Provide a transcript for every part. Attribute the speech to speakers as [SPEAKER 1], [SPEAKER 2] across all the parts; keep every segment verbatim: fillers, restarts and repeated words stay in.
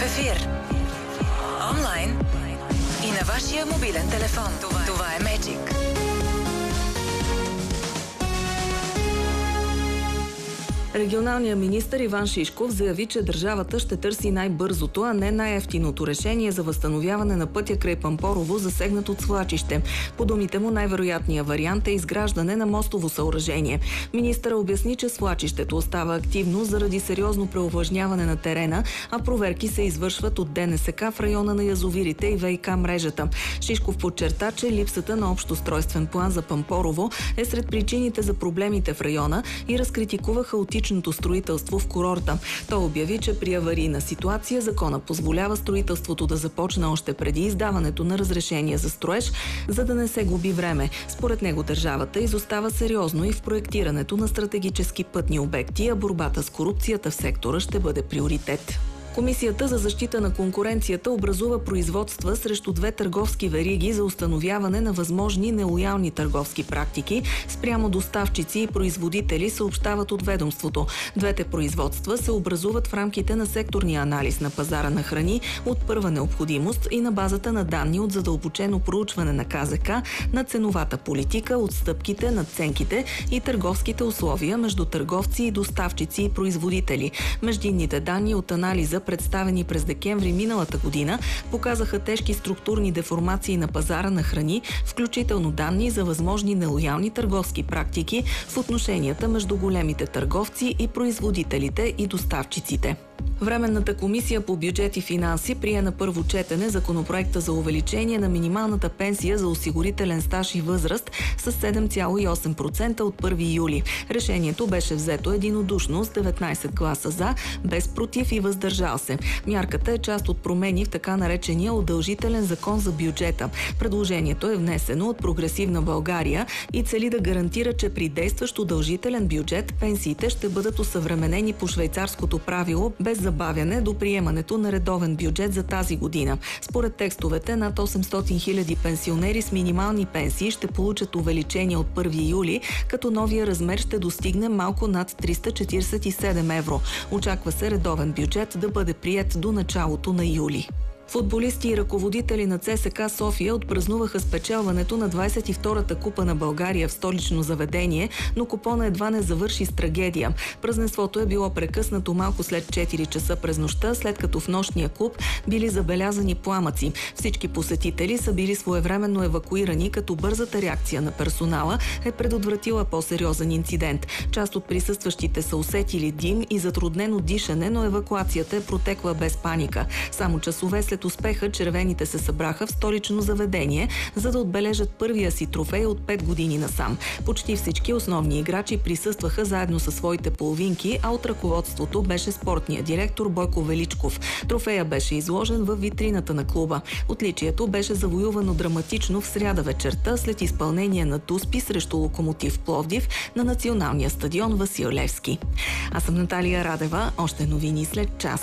[SPEAKER 1] ефир. Онлайн и на вашия мобилен телефон. Това, Това е Magic.
[SPEAKER 2] Регионалният министър Иван Шишков заяви, че държавата ще търси най-бързото, а не най-евтиното решение за възстановяване на пътя край Пампорово, засегнат от свлачище. По думите му, най-вероятният вариант е изграждане на мостово съоръжение. Министъра обясни, че свлачището остава активно заради сериозно преовлажняване на терена, а проверки се извършват от ДНСК в района на язовирите и ВиК мрежата. Шишков подчерта, че липсата на общ устройствен план за Пампорово е сред причините за проблемите в района и разкритикува хаотично строителство в курорта. Той обяви, че при аварийна ситуация закона позволява строителството да започне още преди издаването на разрешение за строеж, за да не се губи време. Според него държавата изостава сериозно и в проектирането на стратегически пътни обекти, а борбата с корупцията в сектора ще бъде приоритет. Комисията за защита на конкуренцията образува производства срещу две търговски вериги за установяване на възможни нелоялни търговски практики спрямо доставчици и производители, съобщават от ведомството. Двете производства се образуват в рамките на секторния анализ на пазара на храни от първа необходимост и на базата на данни от задълбочено проучване на КЗК на ценовата политика, отстъпките, надценките и търговските условия между търговци и доставчици и производители. Междинните данни от анализа, представени през декември миналата година, показаха тежки структурни деформации на пазара на храни, включително данни за възможни нелоялни търговски практики в отношенията между големите търговци и производителите и доставчиците. Временната комисия по бюджет и финанси прие на първо четене законопроекта за увеличение на минималната пенсия за осигурителен стаж и възраст с седем цяло и осем процента от първи юли. Решението беше взето единодушно с деветнайсет гласа за, без против и въздържал се. Мярката е част от промени в така наречения удължителен закон за бюджета. Предложението е внесено от Прогресивна България и цели да гарантира, че при действащ удължителен бюджет пенсиите ще бъдат осъвременени по швейцарското правило без забавяне до приемането на редовен бюджет за тази година. Според текстовете, над осемстотин хиляди пенсионери с минимални пенсии ще получат увеличение от първи юли, като новия размер ще достигне малко над триста четирийсет и седем евро. Очаква се редовен бюджет да бъде приет до началото на юли. Футболисти и ръководители на ЦСКА София отпразнуваха спечелването на двайсет и втората купа на България в столично заведение, но купона едва не завърши с трагедия. Празненството е било прекъснато малко след четири часа през нощта, след като в нощния клуб били забелязани пламъци. Всички посетители са били своевременно евакуирани, като бързата реакция на персонала е предотвратила по-сериозен инцидент. Част от присъстващите са усетили дим и затруднено дишане, но евакуацията е протекла без паника. Само часове след успеха червените се събраха в столично заведение, за да отбележат първия си трофей от пет години насам. Почти всички основни играчи присъстваха заедно със своите половинки, а от ръководството беше спортният директор Бойко Величков. Трофея беше изложен във витрината на клуба. Отличието беше завоювано драматично в сряда вечерта след изпълнение на туспи срещу Локомотив Пловдив на националния стадион Васил Левски. Аз съм Наталия Радева. Още новини след час.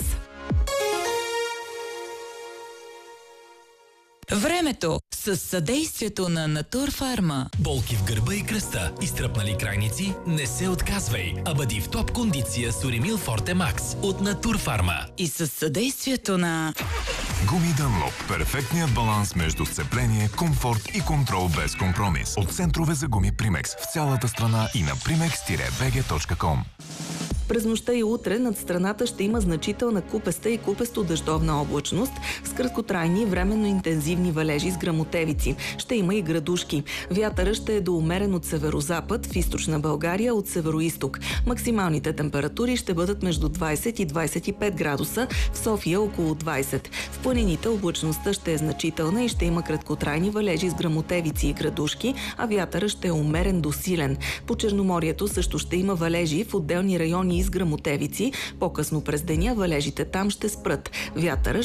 [SPEAKER 3] Времето с съдействието на Натурфарма.
[SPEAKER 4] Болки в гърба и кръста, изтръпнали крайници? Не се отказвай, а бъди в топ кондиция с Уремил Форте Макс от Натурфарма.
[SPEAKER 3] И с съдействието на
[SPEAKER 5] Гуми Дънлоп. Перфектният баланс между сцепление, комфорт и контрол без компромис. От центрове за гуми Примекс в цялата страна и на примекс бг точка ком.
[SPEAKER 2] През нощта и утре над страната ще има значителна купеста и купесто-дъждовна облачност с краткотрайни временно интензивни валежи с гръмотевици. Ще има и градушки. Вятъра ще е до умерен от северозапад, в източна България от североизток. Максималните температури ще бъдат между двайсет и двайсет и пет градуса, в София около двайсет. В планините облачността ще е значителна и ще има краткотрайни валежи с гръмотевици и градушки, а вятъра ще е умерен до силен. По Черноморието също ще има валежи в отделни райони и с гръмотевици. По-късно през деня валежите там ще спрат. Вятъра